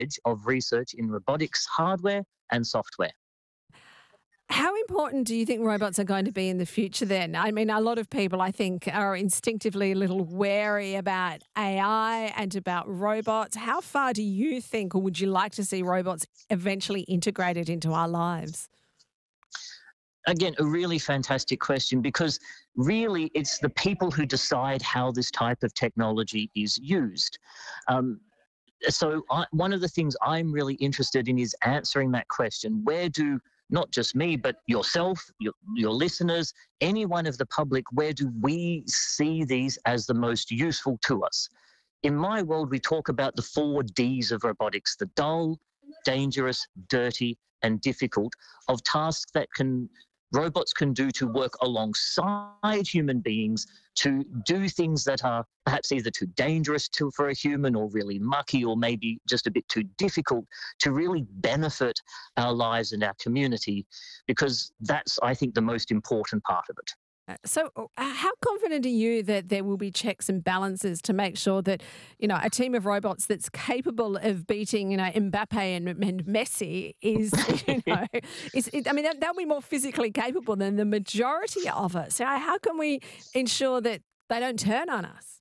of research in robotics hardware and software. How important do you think robots are going to be in the future then? I mean, a lot of people, I think, are instinctively a little wary about AI and about robots. How far do you think, or would you like to see robots eventually integrated into our lives? Again, a really fantastic question because really it's the people who decide how this type of technology is used. Um, one of the things I'm really interested in is answering that question. Where do not just me, but yourself, your listeners, anyone of the public, where do we see these as the most useful to us? In my world, we talk about the 4 Ds of robotics: the dull, dangerous, dirty, and difficult, of tasks that robots can do to work alongside human beings to do things that are perhaps either too dangerous for a human, or really mucky, or maybe just a bit too difficult to really benefit our lives and our community, because that's, I think, the most important part of it. How confident are you that there will be checks and balances to make sure that, a team of robots that's capable of beating, Mbappe and Messi is, I mean, they'll be more physically capable than the majority of us. So how can we ensure that they don't turn on us?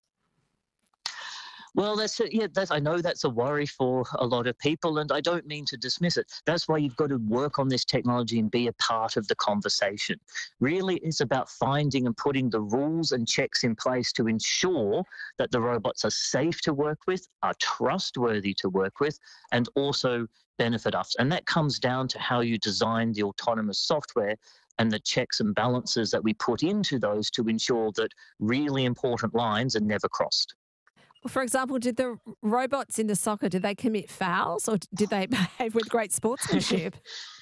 Well, I know that's a worry for a lot of people, and I don't mean to dismiss it. That's why you've got to work on this technology and be a part of the conversation. Really, it's about finding and putting the rules and checks in place to ensure that the robots are safe to work with, are trustworthy to work with, and also benefit us. And that comes down to how you design the autonomous software and the checks and balances that we put into those to ensure that really important lines are never crossed. Well, for example, did the robots in the soccer, did they commit fouls or did they behave with great sportsmanship?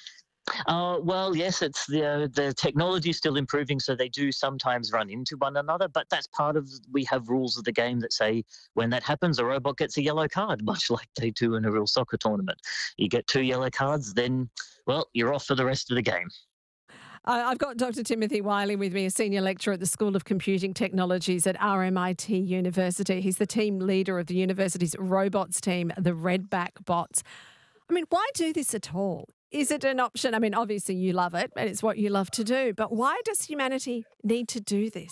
Well, yes, it's the technology is still improving, so they do sometimes run into one another. But that's part of, we have rules of the game that say when that happens, a robot gets a yellow card, much like they do in a real soccer tournament. You get 2 yellow cards, then well, you're off for the rest of the game. I've got Dr. Timothy Wiley with me, a senior lecturer at the School of Computing Technologies at RMIT University. He's the team leader of the university's robots team, the Redback Bots. I mean, why do this at all? Is it an option? I mean, obviously you love it and it's what you love to do, but why does humanity need to do this?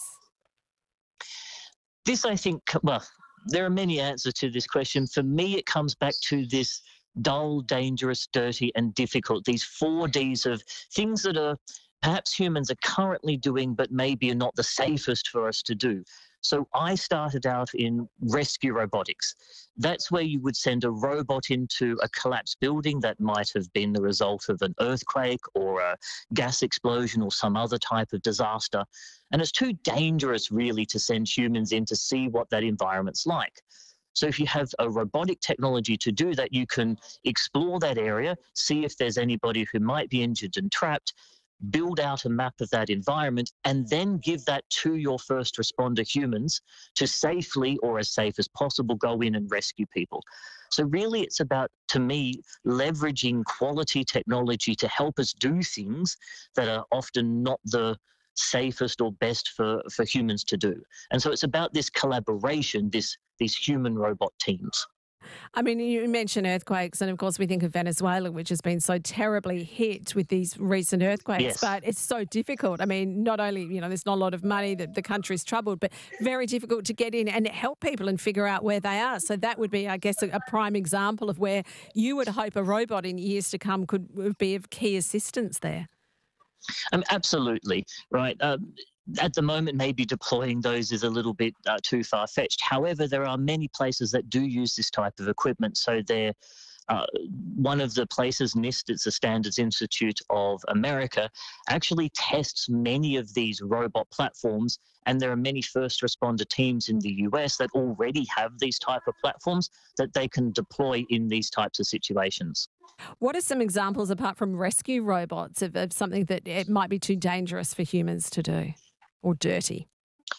This, I think, well, there are many answers to this question. For me, it comes back to this dull, dangerous, dirty, and difficult. These 4 Ds of things that are perhaps humans are currently doing, but maybe are not the safest for us to do. So I started out in rescue robotics. That's where you would send a robot into a collapsed building that might have been the result of an earthquake or a gas explosion or some other type of disaster. And it's too dangerous, really, to send humans in to see what that environment's like. So if you have a robotic technology to do that, you can explore that area, see if there's anybody who might be injured and trapped, build out a map of that environment, and then give that to your first responder humans to safely, or as safe as possible, go in and rescue people. So really it's about, to me, leveraging quality technology to help us do things that are often not the safest or best for humans to do. And so it's about this collaboration, these human robot teams. I mean, you mentioned earthquakes, and of course, we think of Venezuela, which has been so terribly hit with these recent earthquakes, Yes. but it's so difficult. I mean, not only, there's not a lot of money, that the country's troubled, but very difficult to get in and help people and figure out where they are. So that would be, I guess, a prime example of where you would hope a robot in years to come could be of key assistance there. Absolutely, right. At the moment, maybe deploying those is a little bit too far fetched. However, there are many places that do use this type of equipment. So they're one of the places, NIST, it's the Standards Institute of America, actually tests many of these robot platforms. And there are many first responder teams in the US that already have these type of platforms that they can deploy in these types of situations. What are some examples, apart from rescue robots, of something that it might be too dangerous for humans to do or dirty?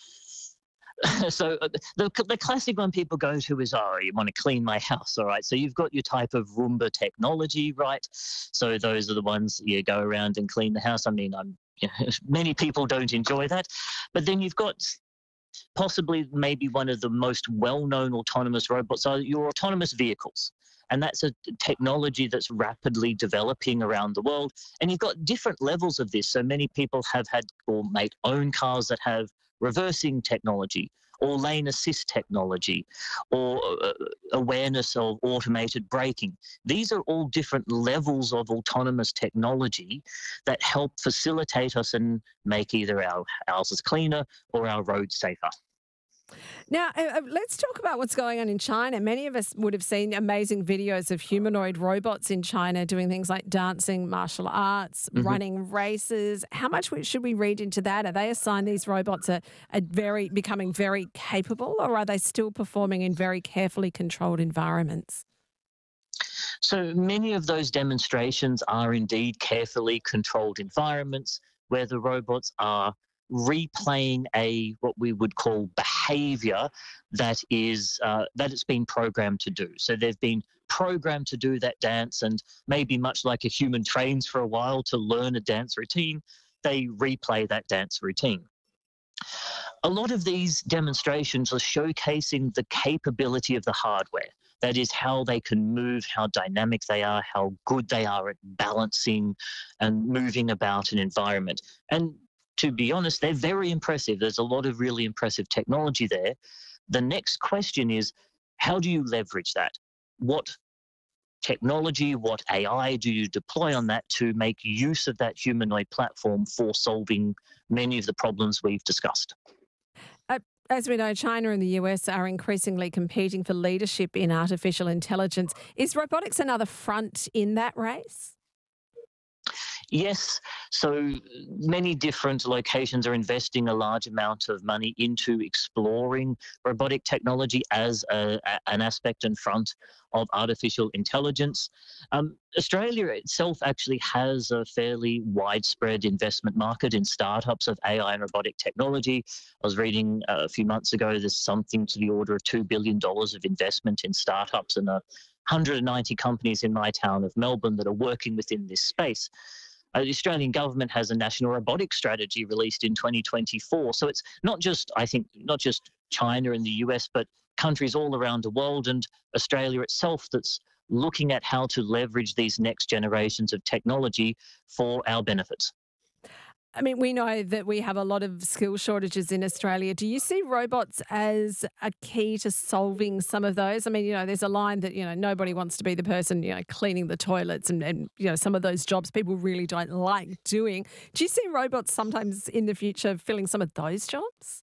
So the classic one people go to is, oh, you want to clean my house, all right? So you've got your type of Roomba technology, right? So those are the ones you go around and clean the house. I mean, many people don't enjoy that. But then you've got possibly maybe one of the most well-known autonomous robots are your autonomous vehicles. And that's a technology that's rapidly developing around the world. And you've got different levels of this. So many people have had or make own cars that have reversing technology or lane assist technology or awareness of automated braking. These are all different levels of autonomous technology that help facilitate us and make either our houses cleaner or our roads safer. Now, let's talk about what's going on in China. Many of us would have seen amazing videos of humanoid robots in China doing things like dancing, martial arts, Mhm. running races. How much should we read into that? Are they a sign these robots are becoming very capable, or are they still performing in very carefully controlled environments? So many of those demonstrations are indeed carefully controlled environments where the robots are replaying a what we would call behavior that it's been programmed to do. So they've been programmed to do that dance, and maybe much like a human trains for a while to learn a dance routine, they replay that dance routine. A lot of these demonstrations are showcasing the capability of the hardware. That is, how they can move, how dynamic they are, how good they are at balancing and moving about an environment. And to be honest, they're very impressive. There's a lot of really impressive technology there. The next question is, how do you leverage that? What technology, what AI do you deploy on that to make use of that humanoid platform for solving many of the problems we've discussed? Uh, as we know, China and the US are increasingly competing for leadership in artificial intelligence. Is robotics another front in that race? Yes, so many different locations are investing a large amount of money into exploring robotic technology as an aspect and front of artificial intelligence. Australia itself actually has a fairly widespread investment market in startups of AI and robotic technology. I was reading a few months ago there's something to the order of $2 billion of investment in startups and 190 companies in my town of Melbourne that are working within this space. The Australian government has a national robotics strategy released in 2024. So it's not just, I think, not just China and the US, but countries all around the world and Australia itself that's looking at how to leverage these next generations of technology for our benefits. I mean, we know that we have a lot of skill shortages in Australia. Do you see robots as a key to solving some of those? I mean, there's a line that, nobody wants to be the person, cleaning the toilets and some of those jobs people really don't like doing. Do you see robots sometimes in the future filling some of those jobs?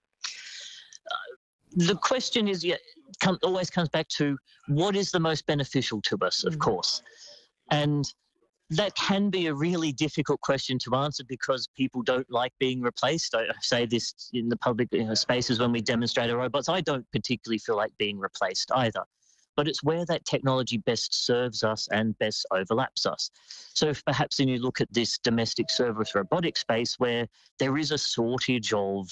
The question is, yeah, always comes back to what is the most beneficial to us, of Mm. course. And that can be a really difficult question to answer because people don't like being replaced. I say this in the public spaces when we demonstrate our robots. I don't particularly feel like being replaced either. But it's where that technology best serves us and best overlaps us. So if perhaps when you look at this domestic service robotic space where there is a shortage of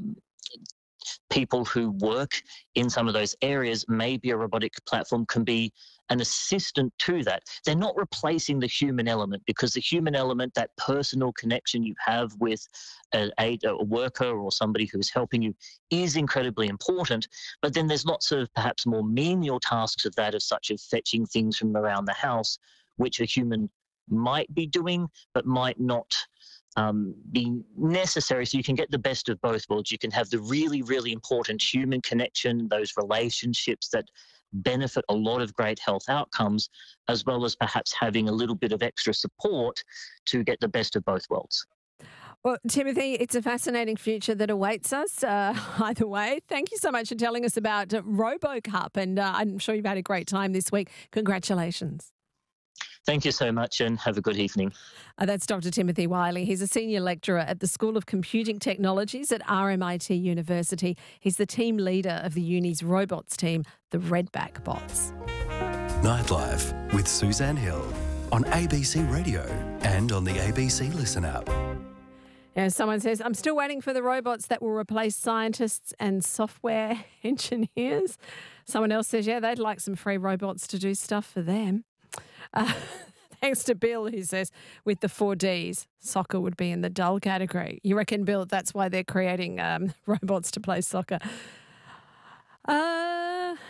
people who work in some of those areas, maybe a robotic platform can be an assistant to that. They're not replacing the human element because the human element, that personal connection you have with a worker or somebody who's helping you, is incredibly important. But then there's lots of perhaps more menial tasks of that, as such as fetching things from around the house, which a human might be doing, but might not being necessary. So you can get the best of both worlds. You can have the really, really important human connection, those relationships that benefit a lot of great health outcomes, as well as perhaps having a little bit of extra support to get the best of both worlds. Well, Timothy, it's a fascinating future that awaits us either way. Thank you so much for telling us about RoboCup, and I'm sure you've had a great time this week. Congratulations. Thank you so much and have a good evening. That's Dr. Timothy Wiley. He's a senior lecturer at the School of Computing Technologies at RMIT University. He's the team leader of the uni's robots team, the Redback Bots. Nightlife with Suzanne Hill on ABC Radio and on the ABC Listen app. Someone says, I'm still waiting for the robots that will replace scientists and software engineers. Someone else says, yeah, they'd like some free robots to do stuff for them. Uh, Thanks to Bill, who says, with the 4Ds, soccer would be in the dull category. You reckon, Bill, that's why they're creating robots to play soccer? Uh, and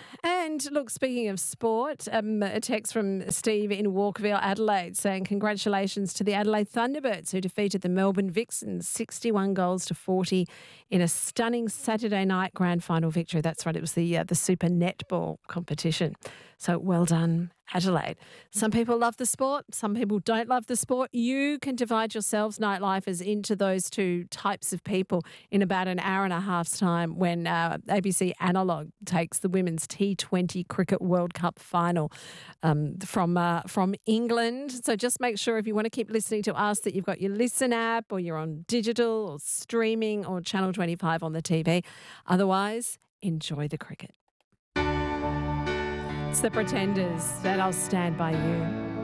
And look, speaking of sport, a text from Steve in Walkerville, Adelaide, saying congratulations to the Adelaide Thunderbirds who defeated the Melbourne Vixens 61 goals to 40 in a stunning Saturday night grand final victory. That's right, it was the Super Netball competition. So well done, Adelaide. Some people love the sport, some people don't love the sport. You can divide yourselves, nightlifers, into those two types of people in about an hour and a half's time when ABC Analog takes the Women's T20 Cricket World Cup final from England. So just make sure if you want to keep listening to us that you've got your Listen app or you're on digital or streaming or Channel 25 on the TV. Otherwise, enjoy the cricket. It's the Pretenders that I'll stand by you.